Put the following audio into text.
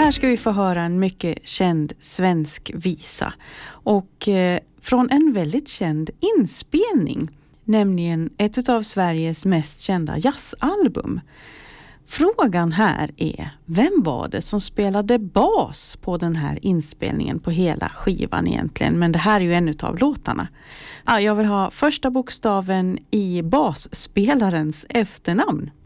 Här ska vi få höra en mycket känd svensk visa. Och från en väldigt känd inspelning. Nämligen ett av Sveriges mest kända jazzalbum. Frågan här är, vem var det som spelade bas på den här inspelningen på hela skivan egentligen? Men det här är ju en av låtarna. Ja, jag vill ha första bokstaven i basspelarens efternamn.